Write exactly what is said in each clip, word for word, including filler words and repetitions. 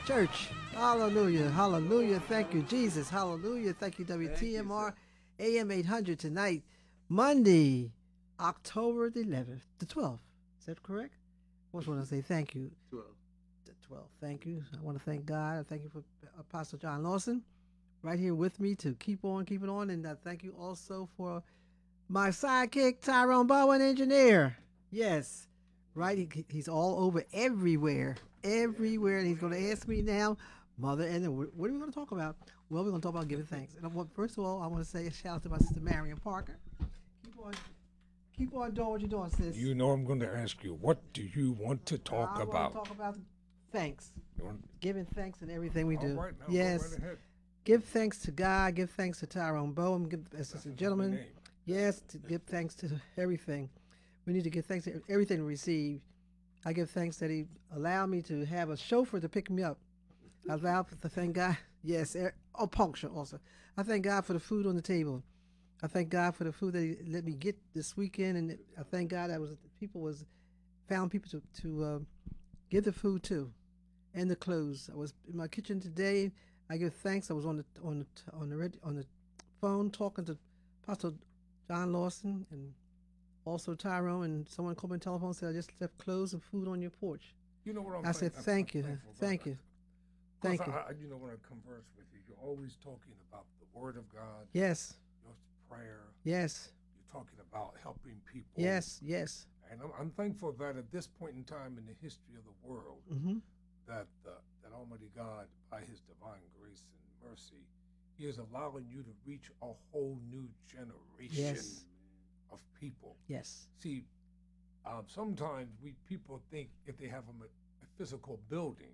Church. Hallelujah. Hallelujah. Thank you, Jesus. Hallelujah. Thank you, W T M R A M eight hundred tonight, Monday, October the eleventh, the twelfth. Is that correct? I just want to say thank you. twelve. The twelfth. Thank you. I want to thank God. I thank you for Apostle John Lawson right here with me to keep on keeping on. And I thank you also for my sidekick, Tyrone Bowen, engineer. Yes, right. He, he's all over everywhere, everywhere. And he's going to ask me now, Mother, and then what are we going to talk about? Well, we're going to talk about giving thanks. And I want, first of all, I want to say a shout out to my sister Marion Parker. Keep on, keep on doing what you're doing, sis. You know I'm going to ask you, what do you want to talk I about? want to talk about thanks, giving thanks in everything we do. All right, now, yes, go right ahead. Give thanks to God. Give thanks to Tyrone Bowen. Give, as a gentleman. Yes, to give thanks to everything. We need to give thanks to everything we receive. I give thanks that he allowed me to have a chauffeur to pick me up. I allow to thank God. Yes, er, oh, puncture also. I thank God for the food on the table. I thank God for the food that he let me get this weekend, and I thank God that was people was found people to to uh, give the food to, and the clothes. I was in my kitchen today. I give thanks. I was on the on the on the red, on the phone talking to Apostle John Lawson and also Tyrone, and someone called me on the telephone and said, I just left clothes and food on your porch. You know what I'm I said, I'm- thank I'm you, thankful thank about you, that. thank 'Cause you. I, I- you know, when I converse with you, you're always talking about the Word of God, Yes, your prayer. yes, You're talking about helping people. yes, yes. And I'm, I'm thankful that at this point in time in the history of the world, Mm-hmm. that uh, that Almighty God, by His divine grace and mercy, He is allowing you to reach a whole new generation Yes. of people. Yes, See, um, sometimes we people think if they have a, ma- a physical building,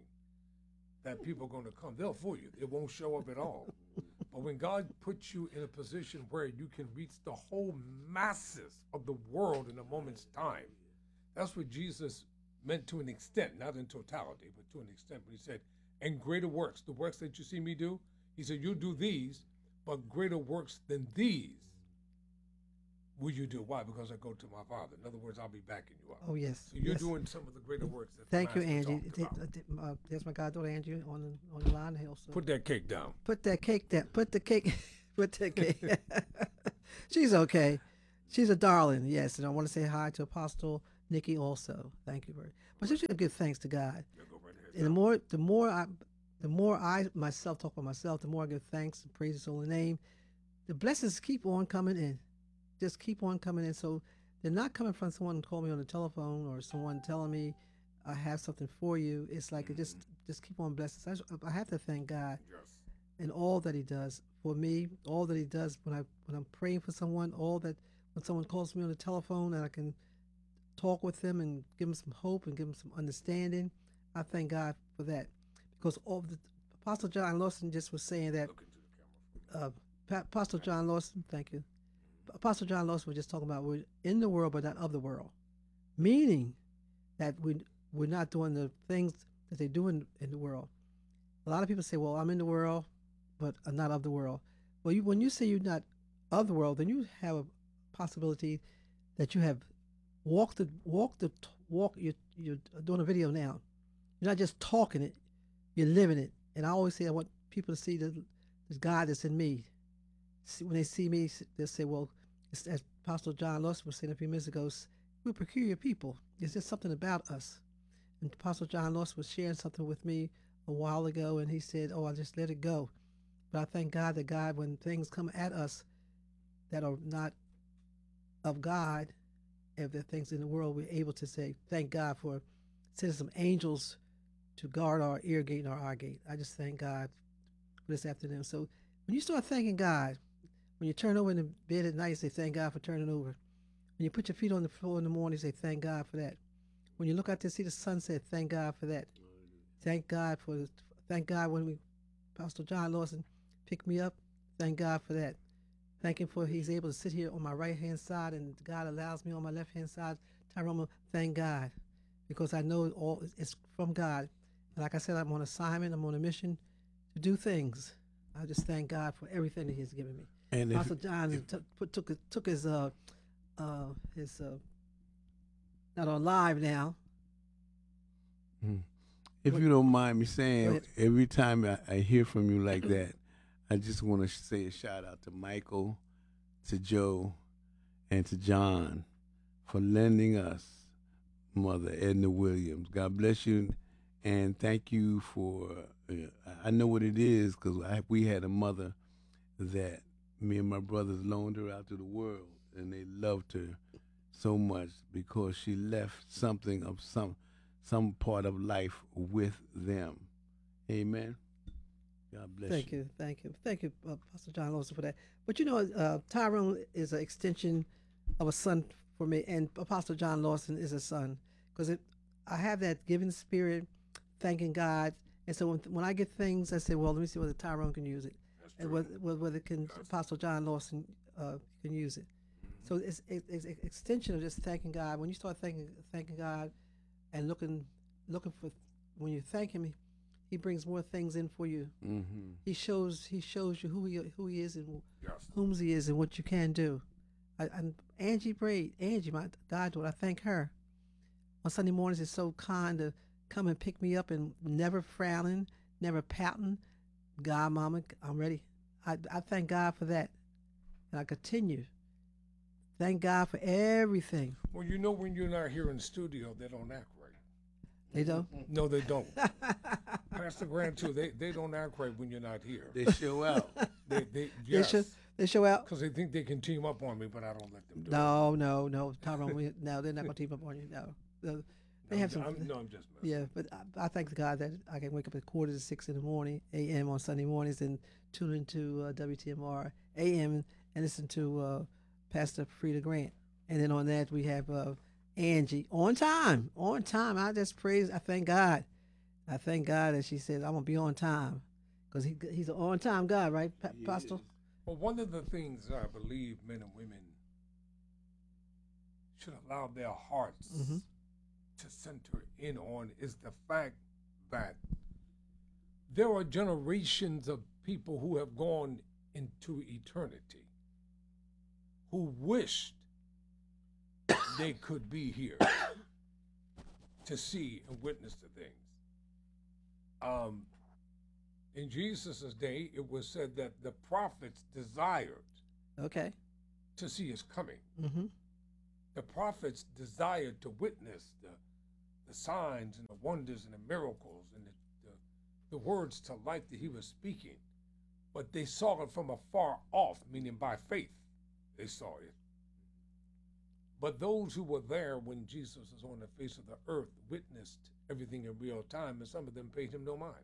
that people are going to come. They'll fool you. It won't show up at all. But when God puts you in a position where you can reach the whole masses of the world in a moment's time, that's what Jesus meant to an extent, not in totality, but to an extent. But He said, and greater works, the works that you see me do, He said, you do these, but greater works than these will you do. Why? Because I go to my Father. In other words, I'll be backing you up. oh yes. So you're yes. doing some of the greater works that Thank the you, Master Angie. talked Th- about. th- uh, There's my goddaughter Angie on the on the line here. So Put that cake down. put that cake down. Put the cake. Put that cake. She's okay. She's a darling. Yes, and I want to say hi to Apostle Nikki also. Thank you very. But you should give thanks to God. Yeah, go right ahead. And the more, the more I, the more I myself talk about myself, the more I give thanks and praise His holy name. The blessings keep on coming in, just keep on coming in. So they're not coming from someone calling me on the telephone or someone telling me I have something for you. It's like it just, just keep on blessings. I, just- I have to thank God Yes. and all that He does for me, all that He does when I when I'm praying for someone, all that when someone calls me on the telephone and I can talk with them and give them some hope and give them some understanding. I thank God for that because all the Apostle John Lawson just was saying that. Look into the camera. Uh, Pa- Apostle John Lawson, thank you. Apostle John Lawson was just talking about we're in the world but not of the world, meaning that we we're not doing the things that they do in, in the world. A lot of people say, "Well, I'm in the world, but I'm not of the world." Well, you, when you say you're not of the world, then you have a possibility that you have walked the walk the walk. You're, you're doing a video now. You're not just talking it; you're living it. And I always say I want people to see the, the God that's in me. See, when they see me, they'll say, "Well, it's, as Apostle John Lawson was saying a few minutes ago, we're peculiar people. There's just something about us." And Apostle John Lawson was sharing something with me a while ago, and he said, "Oh, I just let it go." But I thank God that God, when things come at us that are not of God, if there are things in the world, we're able to say, "Thank God for sending some angels to guard our ear gate and our eye gate." I just thank God for this afternoon. So when you start thanking God, when you turn over in the bed at night, you say, "Thank God for turning over." When you put your feet on the floor in the morning, you say, "Thank God for that." When you look out to see the sunset, thank God for that. Thank God for the, thank God when we, Pastor John Lawson picked me up. Thank God for that. Thank Him for He's able to sit here on my right hand side and God allows me on my left hand side. Tyrone, thank God because I know all it's from God. And like I said, I'm on assignment. I'm on a mission to do things. I just thank God for everything that He's given me. And if, Pastor John took put, took his- took his uh uh his uh not on live now. If What- you don't mind me Go saying, ahead. every time I, I hear from you like that, I just want to say a shout out to Michael, to Joe, and to John for lending us Mother Edna Williams. God bless you, and thank you for. Uh, I know what it is because we had a mother that me and my brothers loaned her out to the world, and they loved her so much because she left something of some some part of life with them. Amen. God bless Thank you. you, thank you, thank you, uh, Pastor John Lawson, for that. But you know, uh, Tyrone is an extension of a son for me, and Apostle John Lawson is a son because it. I have that giving spirit, thanking God, and so when, when I get things, I say, well, let me see whether Tyrone can use it, and whether, whether can Apostle John Lawson uh, can use it. So it's, it's, it's an extension of just thanking God. When you start thanking thanking God, and looking looking for when you thank Him, He brings more things in for you. Mm-hmm. He shows He shows you who He who He is and Yes. whom He is and what you can do. I, and Angie Braid, Angie, my goddaughter, I thank her. On Sunday mornings, is so kind to come and pick me up and never frowning, never pouting. God, Mama, I'm ready. I, I thank God for that, and I continue. Thank God for everything. Well, you know, when you're not here in the studio, they don't act right. They don't. No, they don't. Pastor Grant too. They they don't act right when you're not here. They show out. They they They yes, show they show out. because they think they can team up on me, but I don't let them do No, no, no, Tyrone. we, no, they're not gonna team up on you. No, no. it. They I'm, have some. I'm, no, I'm just messing. Yeah, but I, I thank God that I can wake up at quarter to six in the morning, a m on Sunday mornings, and tune into uh, W T M R A M and listen to uh, Pastor Frida Grant. And then on that we have uh, Angie on time, on time. I just praise. I thank God. I thank God that she says I'm gonna be on time, because he he's an on time God, right, pa- Pastor? Well, one of the things I believe men and women should allow their hearts Mhm. to center in on is the fact that there are generations of people who have gone into eternity who wished they could be here to see and witness the things. Um, in Jesus' day, it was said that the prophets desired Okay. to see his coming. Mm-hmm. The prophets desired to witness the, the signs and the wonders and the miracles and the, the, the words to life that he was speaking. But they saw it from afar off, meaning by faith they saw it. But those who were there when Jesus was on the face of the earth witnessed everything in real time, and some of them paid him no mind.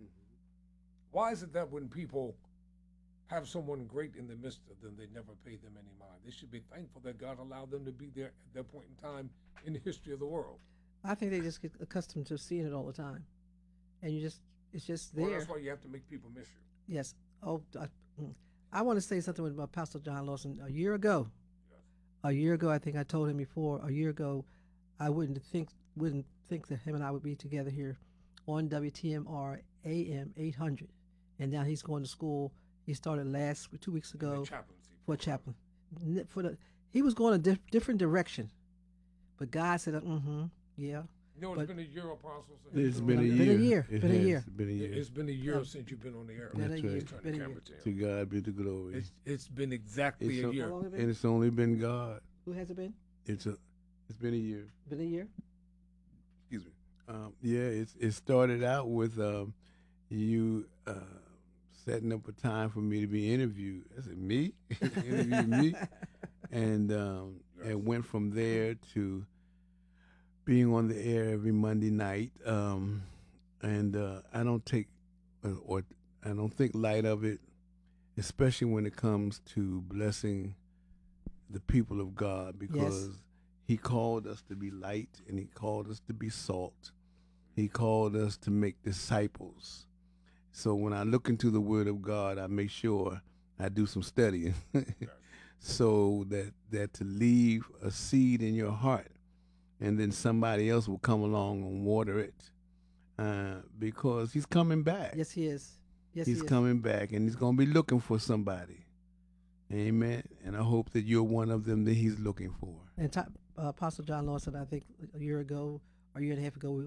Why is it that when people have someone great in the midst of them, they never pay them any mind? They should be thankful that God allowed them to be there at that point in time in the history of the world. I think they just get accustomed to seeing it all the time, and you just it's just Well, there. that's why you have to make people miss you. Yes. Oh, I, mm. I want to say something about Pastor John Lawson. A year ago, a year ago, I think I told him before. A year ago, I wouldn't think wouldn't think that him and I would be together here on W T M R A M eight hundred, and now he's going to school. He started last two weeks In ago the chaplaincy for a program. chaplain. N- For the he was going a diff- different direction, but God said, "Mm-hmm, yeah." You know, it's But- been a year, Apostle. since It's you've been a on Been the a year. year. It Been a has year. Been a air. year. It's been a year Yeah. since you've been on the air. Been a That's year. right. Turn Been the a camera year. to To him. God be the glory. It's, it's been exactly It's a a- year. How long has it And been? it's only been God. Who has it been? It's a. It's been a year. Been a year. Excuse me. Um, yeah, it's it started out with um, you uh, setting up a time for me to be interviewed. I said, me? Interview me? And um, it went from there to being on the air every Monday night. Um, and uh, I don't take uh, or I don't think light of it, especially when it comes to blessing the people of God, because He called us to be light and He called us to be salt. He called us to make disciples. So when I look into the Word of God, I make sure I do some studying, so that that to leave a seed in your heart, and then somebody else will come along and water it, uh, because He's coming back. Yes, he is. Yes, He's he is. coming back, and He's going to be looking for somebody. Amen. And I hope that you're one of them that He's looking for. And top, uh, Apostle John Lawson, I think a year ago or a year and a half ago, we,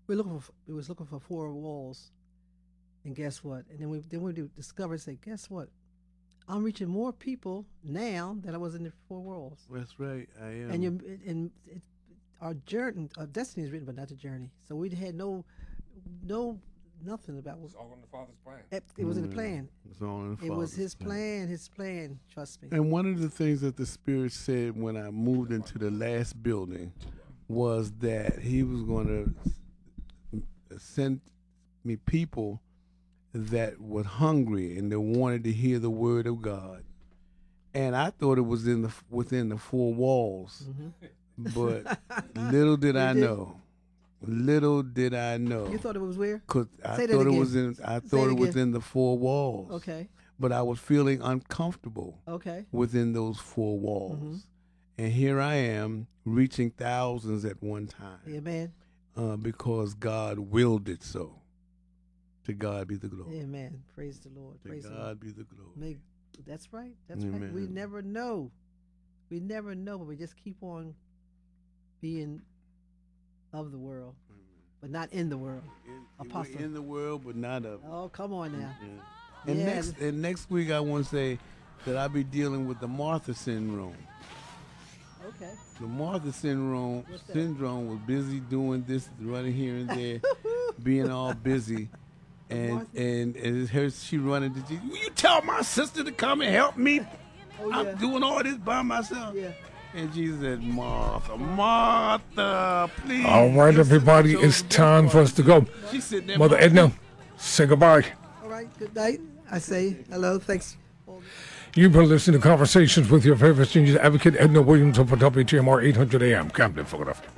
we're looking for we was looking for four walls, and guess what? And then we then we discovered, say, guess what? I'm reaching more people now than I was in the four walls. That's right. I am. And you and it, our journey, our destiny is written, but not the journey. So we had no, no, nothing about It's all in the Father's plan. it. It was in the plan. It's all in the It was Father's His plan. His plan. Trust me. And one of the things that the Spirit said when I moved into the last building was that He was going to send me people that were hungry and they wanted to hear the word of God. And I thought it was in the within the four walls, Mm-hmm. but little did You I did? know. Little did I know. You thought it was where? Cause I Say that thought it again. was in. I Say thought it it was again. in the four walls. Okay. But I was feeling uncomfortable Okay. within those four walls. Mm-hmm. And here I am reaching thousands at one time Amen. uh, because God willed it so. To God be the glory. Amen. Praise the Lord. To Praise the God Lord. be the glory. May, that's right. That's right. We Amen. never know. We never know, but we just keep on being of the world, but not in the world. In, Apostle. we're in the world, but not of it. Oh, come on now. Yeah. And Yeah. next and next week I want to say that I'll be dealing with the Martha syndrome. Okay. The Martha syndrome What's that? syndrome was busy doing this, running here and there, being all busy. And Martha? and, and her, she running to Jesus. Will you tell my sister to come and help me? Oh, yeah. I'm doing all this by myself. Yeah. And Jesus said, Martha, Martha, please. All right, your sister everybody, chose it's the time best for us to go. part." She sitting there. Mother Edna, say goodbye. All right. Good night. I say hello. Thanks. You've been listening to Conversations with your favorite senior advocate, Edna Williams, over W T M R eight hundred A M, Camden, Philadelphia.